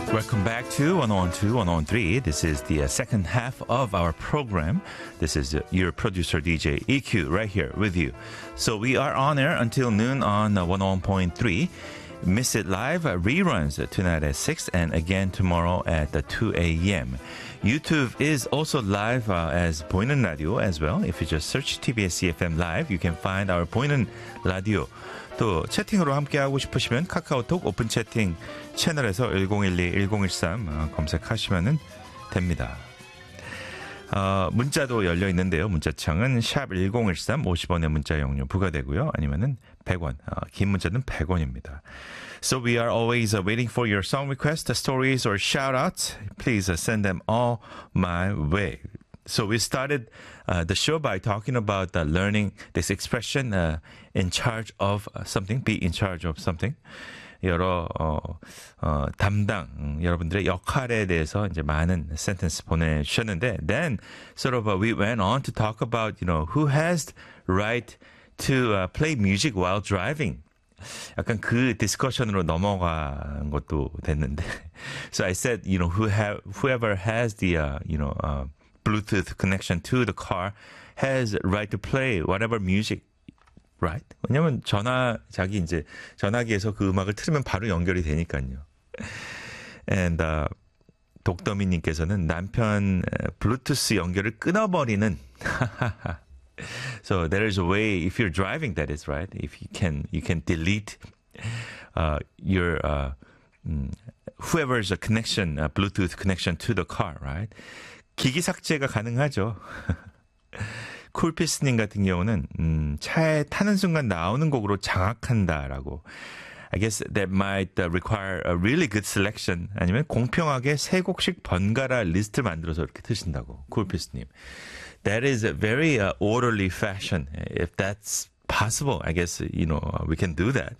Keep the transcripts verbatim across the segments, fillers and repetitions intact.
Welcome back to one oh one two, one oh one three. This is the uh, second half of our program. This is uh, your producer D J E Q right here with you. So we are on air until noon on uh, one oh one point three. Miss It Live uh, reruns uh, tonight at six and again tomorrow at uh, two a.m. YouTube is also live uh, as 보이는 라디오 as well. If you just search T B S E F M Live, you can find our 보이는 라디오. 또 채팅으로 함께하고 싶으시면 카카오톡 오픈 채팅 채널에서 일공일이 일공일삼 어, 검색하시면 됩니다. 어, 문자도 열려 있는데요. 문자창은 샵 일공일삼 오십 원의 문자 용료 부과되고요. 아니면은 백 원, 어, 긴 문자는 백 원입니다. So we are always uh, waiting for your song requests, stories, or shout-outs. Please uh, send them all my way. So we started uh, the show by talking about uh, learning this expression, uh, in charge of something, be in charge of something. 여러 어, 어, 담당 음, 여러분들의 역할에 대해서 이제 많은 센텐스 보내주셨는데, then sort of uh, we went on to talk about you know who has right to uh, play music while driving. 약간 그 디스커션으로 넘어간 것도 됐는데, so I said you know who have whoever has the uh, you know uh, Bluetooth connection to the car has right to play whatever music. Right? 왜냐면 전화 자기 이제 전화기에서 그 음악을 틀으면 바로 연결이 되니까요. And uh, 독더미님께서는 남편 블루투스 연결을 끊어버리는. So there is a way if you're driving, that is right. If you can you can delete uh, your uh, um, whoever's a connection, uh, Bluetooth connection to the car, right? 기기 삭제가 가능하죠. 쿨피스님 같은 경우는 음, 차에 타는 순간 나오는 곡으로 장악한다라고. I guess that might require a really good selection. 아니면 공평하게 세 곡씩 번갈아 리스트 만들어서 이렇게 트신다고. 쿨피스님. That is a very uh, orderly fashion. If that's possible, I guess you know we can do that.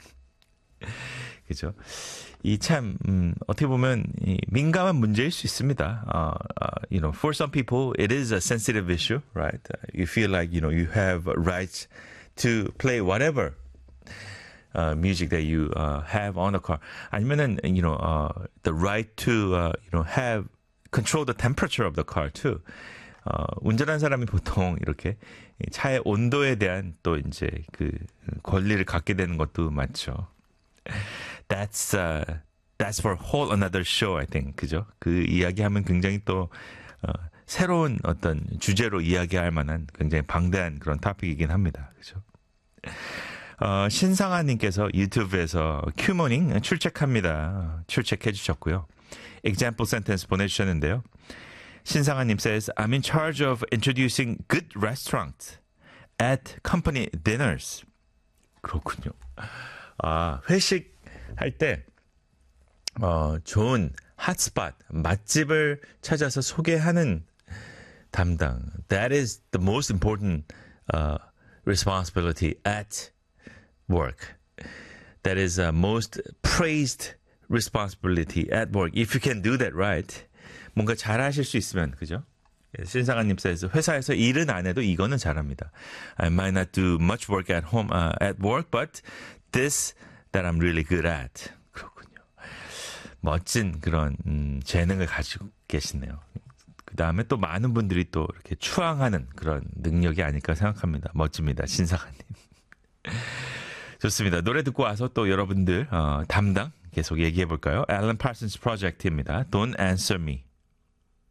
그죠? 이 참 음, 어떻게 보면 이 민감한 문제일 수 있습니다. Uh, uh, you know, for some people, it is a sensitive issue, right? Uh, you feel like you know you have rights to play whatever uh, music that you uh, have on the car. 아니면은 you know uh, the right to uh, you know have control the temperature of the car too. 어, 운전하는 사람이 보통 이렇게 차의 온도에 대한 또 이제 그 권리를 갖게 되는 것도 많죠. That's uh, that's for a whole another show, I think. 그죠? 그 이야기하면 굉장히 또 어, 새로운 어떤 주제로 이야기할 만한 굉장히 방대한 그런 토픽이긴 합니다. 그죠? 어, 신상아님께서 유튜브에서 큐모닝 출첵합니다. 출첵해 주셨고요. example sentence 보내주셨는데요. 신상아님 says, I'm in charge of introducing good restaurants at company dinners. 그렇군요. 아, 회식 할 때, 어, 좋은 핫스팟, 맛집을 찾아서 소개하는 담당. That is the most important uh, responsibility at work. That is the most praised responsibility at work. If you can do that right. 뭔가 잘하실 수 있으면, 그죠? 신상아님 says, 회사에서 일은 안 해도 이거는 잘합니다. I might not do much work at home, uh, at work, but this that I'm really good at. 그렇군요. 멋진 그런 음, 재능을 가지고 계시네요. 그 다음에 또 많은 분들이 또 이렇게 추앙하는 그런 능력이 아닐까 생각합니다. 멋집니다. 신상아님. 좋습니다. 노래 듣고 와서 또 여러분들 어, 담당 계속 얘기해 볼까요? Alan Parsons Project입니다. Don't Answer Me.